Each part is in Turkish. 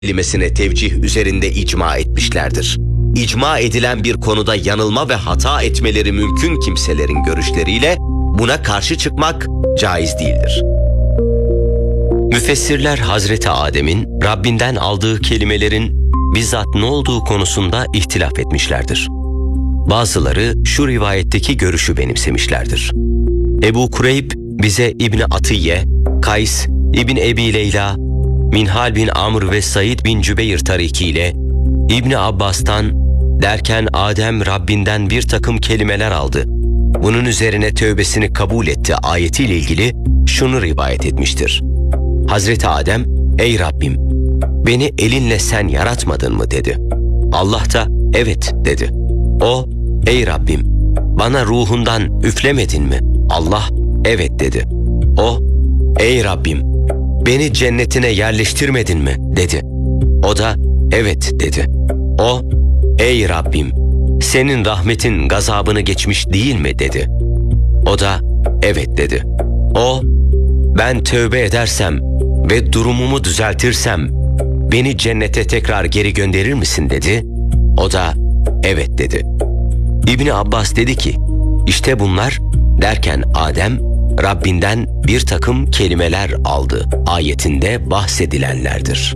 kelimesine tevcih üzerinde icma etmişlerdir. İcma edilen bir konuda yanılma ve hata etmeleri mümkün kimselerin görüşleriyle buna karşı çıkmak caiz değildir. Müfessirler Hazreti Adem'in Rabbinden aldığı kelimelerin bizzat ne olduğu konusunda ihtilaf etmişlerdir. Bazıları şu rivayetteki görüşü benimsemişlerdir. Ebu Kureyb bize İbni Atiye, Kays, İbni Ebi Leyla, Minhal bin Amr ve Said bin Cübeyr tarikiyle İbni Abbas'tan derken Adem Rabbinden bir takım kelimeler aldı. Bunun üzerine tövbesini kabul etti ayetiyle ilgili şunu rivayet etmiştir. Hazreti Adem, ey Rabbim, beni elinle sen yaratmadın mı dedi. Allah da evet dedi. O, ey Rabbim, bana ruhundan üflemedin mi? Allah, evet dedi. O, ey Rabbim, beni cennetine yerleştirmedin mi? Dedi. O da, evet dedi. O, ey Rabbim, senin rahmetin gazabını geçmiş değil mi? Dedi. O da, evet dedi. O, ben tövbe edersem ve durumumu düzeltirsem beni cennete tekrar geri gönderir misin? Dedi. O da, evet dedi. İbni Abbas dedi ki, işte bunlar derken Adem Rabbinden bir takım kelimeler aldı ayetinde bahsedilenlerdir.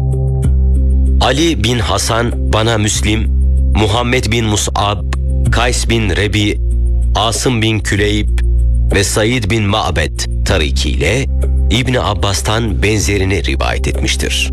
Ali bin Hasan bana Müslim, Muhammed bin Mus'ab, Kays bin Rebi, Asım bin Küleyb ve Said bin Ma'bed tarikiyle İbni Abbas'tan benzerini rivayet etmiştir.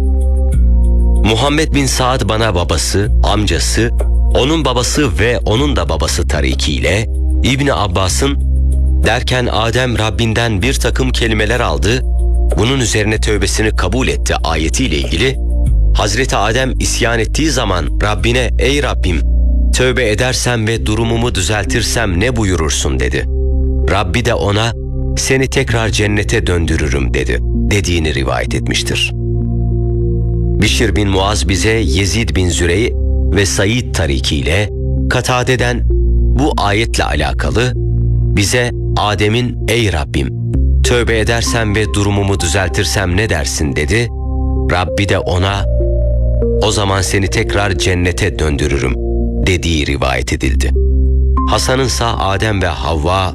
Muhammed bin Saad bana babası, amcası, onun babası ve onun da babası tarikiyle İbni Abbas'ın derken Adem Rabbinden bir takım kelimeler aldı, bunun üzerine tövbesini kabul etti ayetiyle ilgili Hazreti Adem isyan ettiği zaman Rabbine ey Rabbim tövbe edersem ve durumumu düzeltirsem ne buyurursun dedi. Rabbi de ona seni tekrar cennete döndürürüm dedi dediğini rivayet etmiştir. Bişir bin Muaz bize Yezid bin Zürey ve Said tarikiyle Katade'den bu ayetle alakalı bize Adem'in ey Rabbim tövbe edersem ve durumumu düzeltirsem ne dersin dedi. Rabbi de ona o zaman seni tekrar cennete döndürürüm dediği rivayet edildi. Hasan'ınsa Adem ve Havva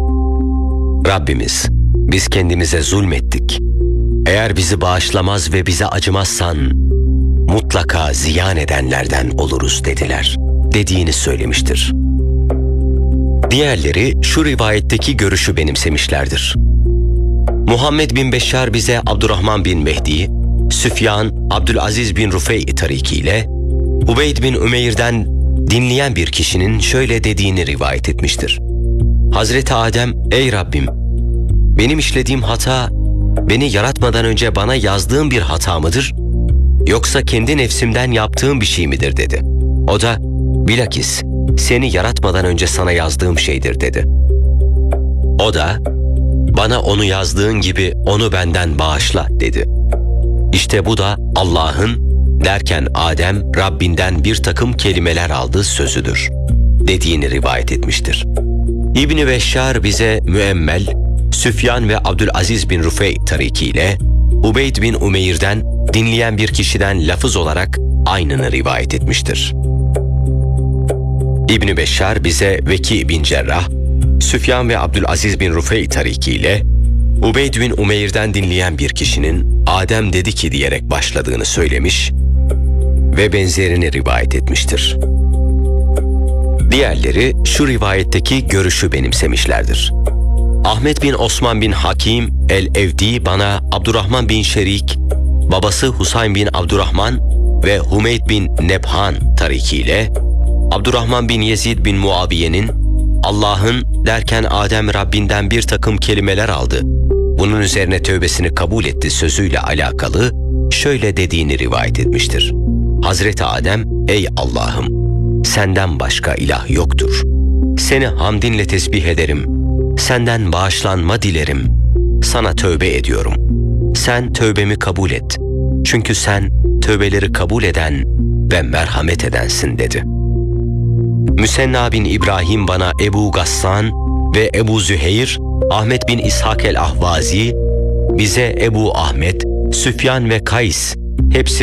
Rabbimiz biz kendimize zulmettik. Eğer bizi bağışlamaz ve bize acımazsan mutlaka ziyan edenlerden oluruz dediler dediğini söylemiştir. Diğerleri şu rivayetteki görüşü benimsemişlerdir. Muhammed bin Beşşar bize Abdurrahman bin Mehdi, Süfyan, Abdülaziz bin Rufey tarikiyle Ubeyd bin Ümeyr'den dinleyen bir kişinin şöyle dediğini rivayet etmiştir. Hazreti Adem, ey Rabbim, benim işlediğim hata, beni yaratmadan önce bana yazdığın bir hata mıdır? Yoksa kendi nefsimden yaptığım bir şey midir dedi. O da, bilakis seni yaratmadan önce sana yazdığım şeydir dedi. O da, bana onu yazdığın gibi onu benden bağışla dedi. İşte bu da Allah'ın derken Adem Rabbinden bir takım kelimeler aldı sözüdür dediğini rivayet etmiştir. İbni Beşşar bize Müemmel, Süfyan ve Abdülaziz bin Rufey tarikiyle Ubeyd bin Ümeyr'den dinleyen bir kişiden lafız olarak aynını rivayet etmiştir. İbni Beşşar bize Veki bin Cerrah, Süfyan ve Abdülaziz bin Rufey tarikiyle Ubeyd bin Ümeyr'den dinleyen bir kişinin Adem dedi ki diyerek başladığını söylemiş ve benzerini rivayet etmiştir. Diğerleri şu rivayetteki görüşü benimsemişlerdir. Ahmet bin Osman bin Hakim el-Evdi bana Abdurrahman bin Şerik, babası Husayn bin Abdurrahman ve Humeyd bin Nebhan tarikiyle Abdurrahman bin Yezid bin Muaviye'nin Allah'ın derken Adem Rabbinden bir takım kelimeler aldı, bunun üzerine tövbesini kabul etti sözüyle alakalı şöyle dediğini rivayet etmiştir. Hazreti Adem, ey Allah'ım, senden başka ilah yoktur. Seni hamdinle tesbih ederim. Senden bağışlanma dilerim. Sana tövbe ediyorum. Sen tövbemi kabul et. Çünkü sen tövbeleri kabul eden ve merhamet edensin dedi. Müsenna bin İbrahim bana Ebu Gassan ve Ebu Züheyr, Ahmet bin İshak el-Ahvazi bize Ebu Ahmet, Süfyan ve Kays Hepsi